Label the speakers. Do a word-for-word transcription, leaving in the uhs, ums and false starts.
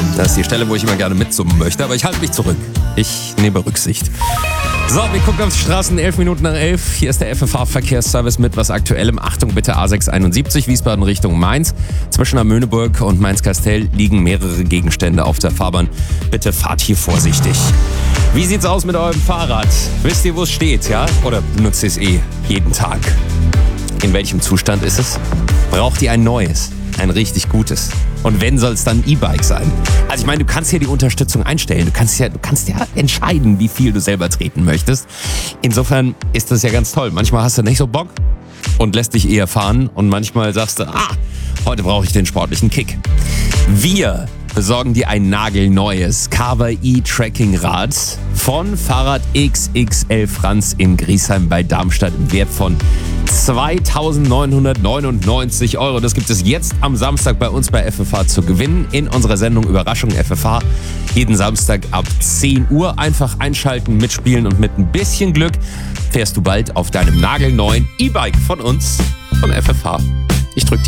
Speaker 1: Das ist die Stelle, wo ich immer gerne mitsummen möchte, aber ich halte mich zurück. Ich nehme Rücksicht. So, wir gucken auf die Straßen, elf Minuten nach elf. Hier ist der F F H-Verkehrsservice mit was Aktuellem. Achtung bitte, A sechs einundsiebzig, Wiesbaden Richtung Mainz. Zwischen Amöneburg und Mainz-Kastel liegen mehrere Gegenstände auf der Fahrbahn. Bitte fahrt hier vorsichtig. Wie sieht's aus mit eurem Fahrrad? Wisst ihr, wo es steht, ja? Oder benutzt ihr es eh jeden Tag? In welchem Zustand ist es? Braucht ihr ein neues? Ein richtig gutes? Und wenn, soll es dann ein E-Bike sein? Also ich meine, du kannst hier die Unterstützung einstellen. Du kannst ja, du kannst ja entscheiden, wie viel du selber treten möchtest. Insofern ist das ja ganz toll. Manchmal hast du nicht so Bock und lässt dich eher fahren. Und manchmal sagst du, ah, heute brauche ich den sportlichen Kick. Wir besorgen dir ein nagelneues Carver E-Tracking-Rad von Fahrrad X X L Franz in Griesheim bei Darmstadt im Wert von zweitausendneunhundertneunundneunzig Euro. Das gibt es jetzt am Samstag bei uns bei F F H zu gewinnen in unserer Sendung Überraschung F F H. Jeden Samstag ab zehn Uhr einfach einschalten, mitspielen und mit ein bisschen Glück fährst du bald auf deinem nagelneuen E-Bike von uns, von F F H. Ich drück die